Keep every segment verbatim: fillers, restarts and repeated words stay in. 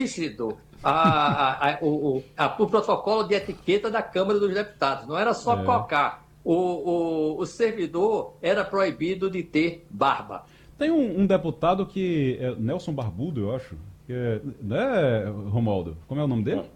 rígido a, a, a, o, o, a, o protocolo de etiqueta da Câmara dos Deputados. Não era só É. cocar. O, o, o servidor era proibido de ter barba. Tem um, um deputado que é Nelson Barbudo, eu acho. Que é, né, Romualdo? Como é o nome dele?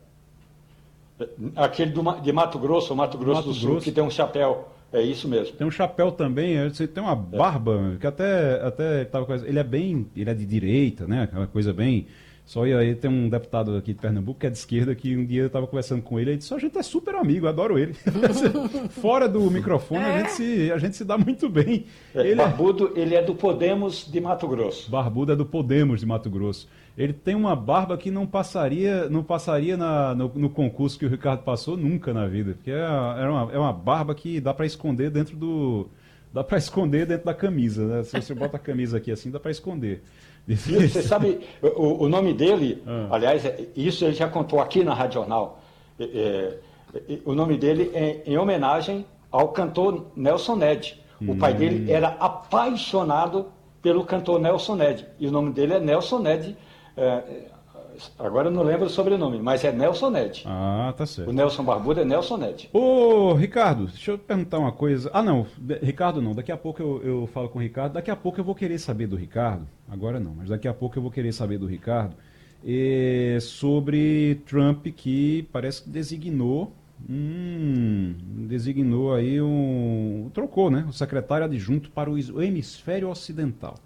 Aquele do, de Mato Grosso, Mato Grosso Mato do Sul, Grosso. que tem um chapéu. É isso mesmo. Tem um chapéu também, ele tem uma barba, que até, até tava com essa- ele é bem, ele é de direita, né? Aquela coisa bem. Só e aí tem um deputado aqui de Pernambuco que é de esquerda que um dia eu estava conversando com ele e disse: "Só a gente é super amigo, eu adoro ele." Fora do microfone a gente se a gente se dá muito bem. É, Ele é Barbudo, ele é do Podemos de Mato Grosso. Barbudo é do Podemos de Mato Grosso. Ele tem uma barba que não passaria, não passaria na- no, no concurso que o Ricardo passou nunca na vida, porque é, é uma, é uma barba que dá para esconder dentro do dá para esconder dentro da camisa, né? Se você bota a camisa aqui assim, dá para esconder. E você sabe, o, o nome dele, Ah. aliás, é- isso ele já contou aqui na Rádio Jornal. É, é, é, o nome dele é em homenagem ao cantor Nelson Ned. O pai dele era apaixonado pelo cantor Nelson Ned. E o nome dele é Nelson Ned. é, agora eu não lembro o sobrenome, mas é Nelson Ned. Ah, tá O certo. Nelson Barbudo é Nelson Ned. Ô, Ricardo, deixa eu perguntar uma coisa. Ah, não, de- Ricardo não. Daqui a pouco eu, eu falo com o Ricardo. Daqui a pouco eu vou querer saber do Ricardo. Agora não, mas daqui a pouco eu vou querer saber do Ricardo eh, sobre Trump que parece que designou. Hum, designou aí um. Trocou, né? O secretário adjunto para o is- o hemisfério ocidental.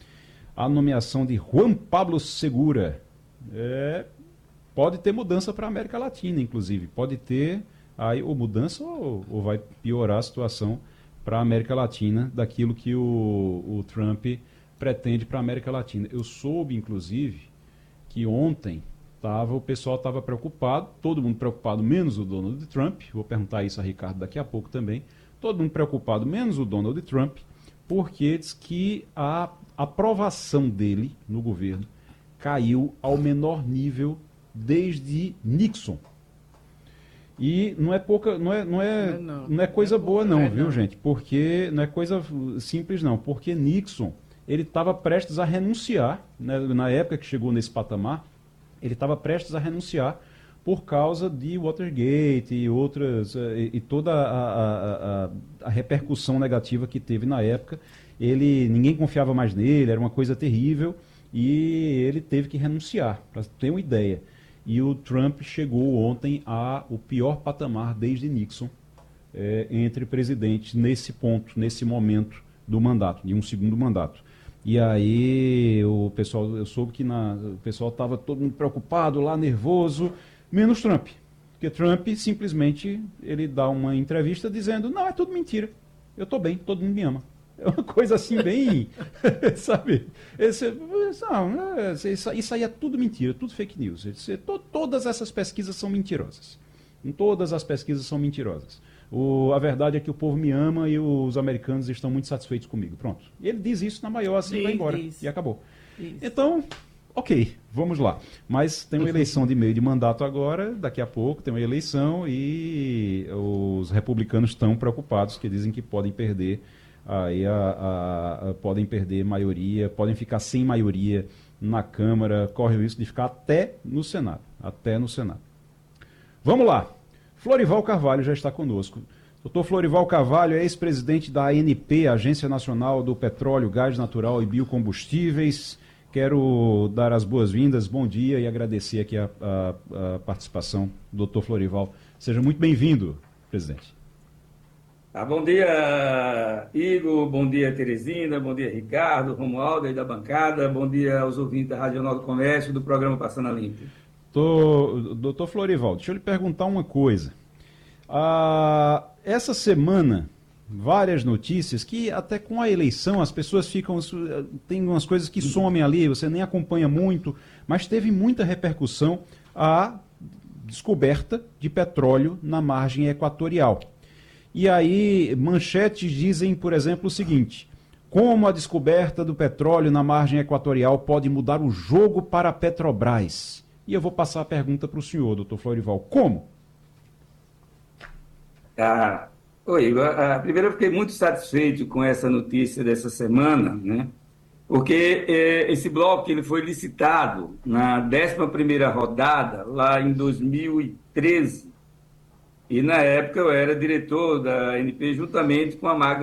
A nomeação de Juan Pablo Segura. É, pode ter mudança para a América Latina, inclusive. Pode ter aí ou mudança ou, ou vai piorar a situação para a América Latina daquilo que o, o Trump pretende para a América Latina. Eu soube, inclusive, que ontem tava, o pessoal estava preocupado, todo mundo preocupado, menos o Donald Trump. Vou perguntar isso a Ricardo daqui a pouco também. Todo mundo preocupado, menos o Donald Trump, porque diz que a aprovação dele no governo caiu ao menor nível desde Nixon. E não é pouca, não é, não é, Não, não é coisa não é boa pouca, não, é viu, não. gente? Porque não é coisa simples não, porque Nixon, ele estava prestes a renunciar, né, na época que chegou nesse patamar, ele estava prestes a renunciar por causa de Watergate e outras, eh, e, e toda a, a, a, a repercussão negativa que teve na época. Ele, ninguém confiava mais nele, era uma coisa terrível, e ele teve que renunciar, para ter uma ideia. E o Trump chegou ontem ao pior patamar desde Nixon, eh, entre presidentes, nesse ponto, nesse momento do mandato, de um segundo mandato. E aí o pessoal, eu soube que na, o pessoal estava todo mundo preocupado lá, nervoso, menos Trump. Porque Trump simplesmente ele dá uma entrevista dizendo: "Não, é tudo mentira. Eu estou bem, todo mundo me ama." É uma coisa assim bem, sabe? Esse, não, é, isso, isso aí é tudo mentira, tudo fake news. Esse, to, todas essas pesquisas são mentirosas. Todas as pesquisas são mentirosas. O, a verdade é que o povo me ama e os americanos estão muito satisfeitos comigo. Pronto. Ele diz isso na maior assim e vai Diz, embora. diz. E acabou. Isso. Então, ok, vamos lá. Mas tem uma eleição de meio de mandato agora, daqui a pouco tem uma eleição e os republicanos estão preocupados, que dizem que podem perder aí a, a- a- podem perder maioria, podem ficar sem maioria na Câmara, corre o risco de ficar até no Senado. Até no Senado. Vamos lá. Florival Carvalho já está conosco. doutor Florival Carvalho é ex-presidente da A N P, Agência Nacional do Petróleo, Gás Natural e Biocombustíveis. Quero dar as boas-vindas, bom dia e agradecer aqui a, a- a participação do doutor Florival. Seja muito bem-vindo, presidente. Ah, bom dia, Igor, bom dia, Teresina, bom dia, Ricardo, Romualdo aí da bancada, bom dia aos ouvintes da Rádio Jornal do Comércio do programa Passando a Limpo. Tô- doutor Florival, deixa eu lhe perguntar uma coisa. Ah, essa semana, várias notícias que até com a eleição as pessoas ficam. Tem umas coisas que somem ali, você nem acompanha muito, mas teve muita repercussão a descoberta de petróleo na margem equatorial. E aí, manchetes dizem, por exemplo, o seguinte: como a descoberta do petróleo na margem equatorial pode mudar o jogo para a Petrobras? E eu vou passar a pergunta para o senhor, doutor Florival. Como? Ah, oi, Igor, ah, primeiro eu fiquei muito satisfeito com essa notícia dessa semana, né? Porque é, esse bloco ele foi licitado na décima primeira rodada, lá em dois mil e treze, e na época eu era diretor da A N P juntamente com a Magda